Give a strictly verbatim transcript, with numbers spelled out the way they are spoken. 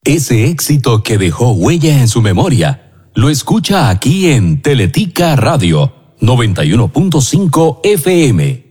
Ese éxito que dejó huella en su memoria, lo escucha aquí en Teletica Radio noventa y uno punto cinco F M.